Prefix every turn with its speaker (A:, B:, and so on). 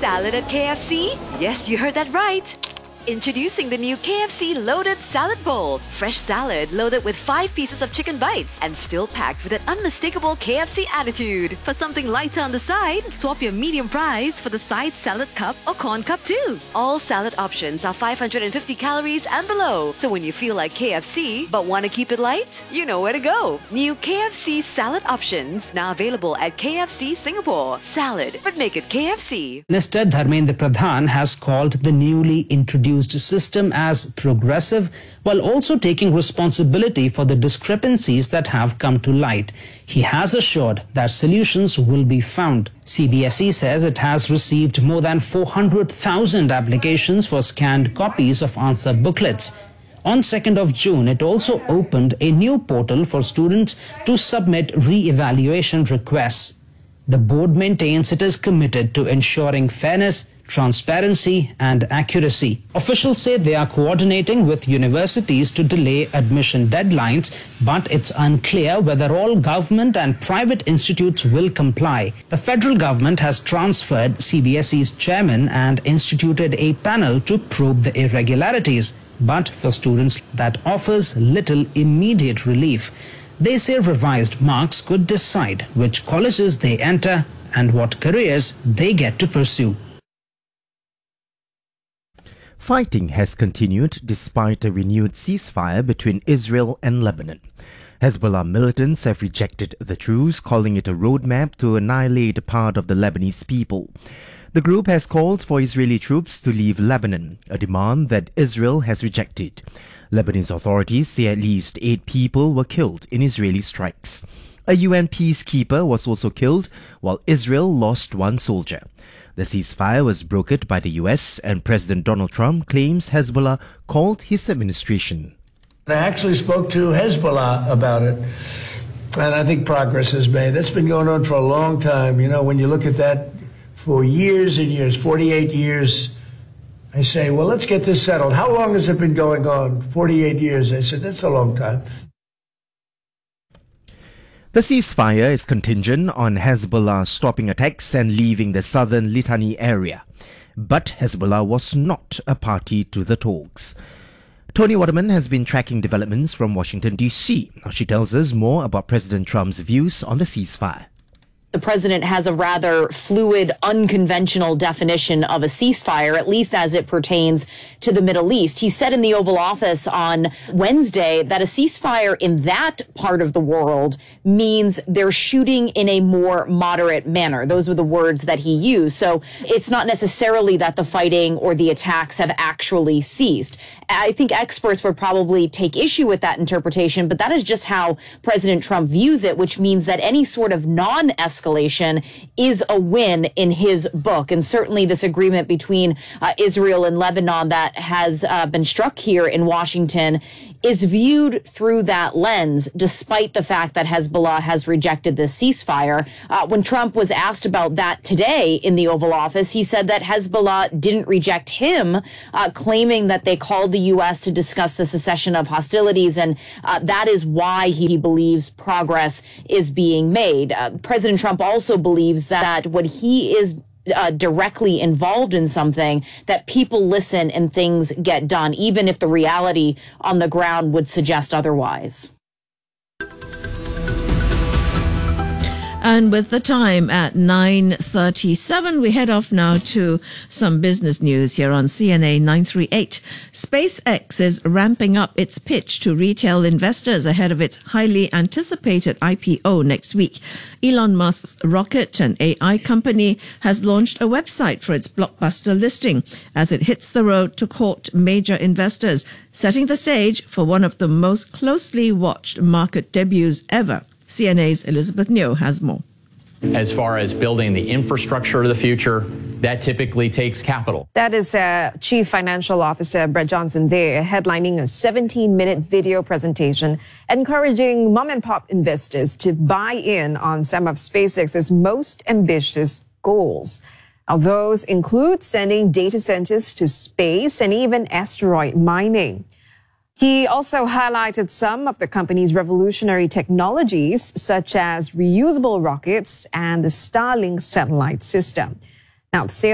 A: salad at KFC? Yes, you heard that right. Introducing the new KFC Loaded Salad Bowl. Fresh salad loaded with 5 pieces of chicken bites and still packed with an unmistakable KFC attitude. For something lighter on the side, swap your medium fries for the side salad cup or corn cup too. All salad options are 550 calories and below. So when you feel like KFC but want to keep it light, you know where to go. New KFC salad options now available at KFC Singapore. Salad, but make it KFC.
B: Minister Dharmendra Pradhan has called the newly introduced system as progressive, while also taking responsibility for the discrepancies that have come to light. He has assured that solutions will be found. CBSE says it has received more than 400,000 applications for scanned copies of answer booklets. On 2nd of June, it also opened a new portal for students to submit re-evaluation requests. The board maintains it is committed to ensuring fairness, transparency and accuracy. Officials say they are coordinating with universities to delay admission deadlines, but it's unclear whether all government and private institutes will comply. The federal government has transferred CBSE's chairman and instituted a panel to probe the irregularities, but for students that offers little immediate relief. They say revised marks could decide which colleges they enter and what careers they get to pursue.
C: Fighting has continued despite a renewed ceasefire between Israel and Lebanon. Hezbollah militants have rejected the truce, calling it a roadmap to annihilate part of the Lebanese people. The group has called for Israeli troops to leave Lebanon, a demand that Israel has rejected. Lebanese authorities say at least 8 people were killed in Israeli strikes. A UN peacekeeper was also killed, while Israel lost 1 soldier. The ceasefire was brokered by the US, and President Donald Trump claims Hezbollah called his administration.
D: I actually spoke to Hezbollah about it, and I think progress is made. That's been going on for a long time. You know, when you look at that for years and years, 48 years, I say, well, let's get this settled. How long has it been going on? 48 years. I said, that's a long time.
C: The ceasefire is contingent on Hezbollah stopping attacks and leaving the southern Litani area. But Hezbollah was not a party to the talks. Tony Waterman has been tracking developments from Washington, D.C. Now she tells us more about President Trump's views on the ceasefire.
E: The president has a rather fluid, unconventional definition of a ceasefire, at least as it pertains to the Middle East. He said in the Oval Office on Wednesday that a ceasefire in that part of the world means they're shooting in a more moderate manner. Those were the words that he used. So it's not necessarily that the fighting or the attacks have actually ceased. I think experts would probably take issue with that interpretation, but that is just how President Trump views it, which means that any sort of non-escalation is a win in his book. And certainly this agreement between Israel and Lebanon that has been struck here in Washington is viewed through that lens, despite the fact that Hezbollah has rejected this ceasefire. When Trump was asked about that today in the Oval Office, he said that Hezbollah didn't reject him, claiming that they called the U.S. to discuss the cessation of hostilities, and that is why he believes progress is being made. President Trump also believes that when he is directly involved in something, that people listen and things get done, even if the reality on the ground would suggest otherwise.
F: And with the time at 9:37, we head off now to some business news here on CNA 938. SpaceX is ramping up its pitch to retail investors ahead of its highly anticipated IPO next week. Elon Musk's rocket and AI company has launched a website for its blockbuster listing as it hits the road to court major investors, setting the stage for one of the most closely watched market debuts ever. CNA's Elizabeth Neo has more.
G: As far as building the infrastructure of the future, that typically takes capital.
H: That is Chief Financial Officer Brett Johnson there, headlining a 17-minute video presentation encouraging mom-and-pop investors to buy in on some of SpaceX's most ambitious goals. Now, those include sending data centers to space and even asteroid mining. He also highlighted some of the company's revolutionary technologies, such as reusable rockets and the Starlink satellite system. Now,